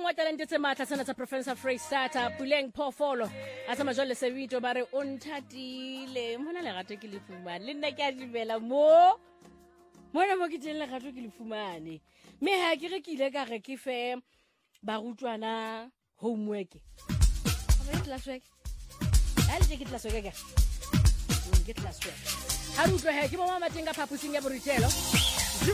wa talente tse matla tsena tsa Professor Freestata Puleng Phofolo a tsama jole se video ba re o nthatile mona le gato ke le fumane le nna ke a dibela mo ke teng le gato ke le fumane me ha ke re ke ile ka re ke fe ba rutwana homework ba classwork a le ke classwork ke classwork ha rutwa he ke mo mama tenga phapusing ya borutelo